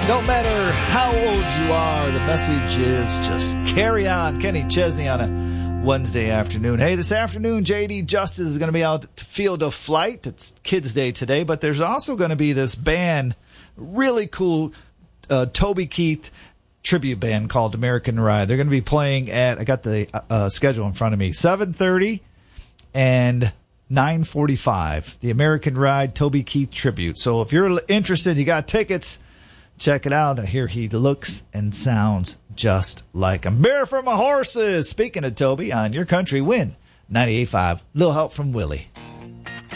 No matter how old you are, the message is just carry on. Kenny Chesney on a Wednesday afternoon. Hey, this afternoon, J.D. Justice is going to be out at the Field of Flight. It's Kids Day today, but there's also going to be this band, really cool Toby Keith tribute band called American Ride. They're going to be playing at, I got the schedule in front of me, 7:30 and 9:45. The American Ride Toby Keith tribute. So if you're interested, you got tickets, check it out. I hear he looks and sounds just like him. Beer for my horses. Speaking of Toby, on Your Country Win 98.5. Little help from Willie.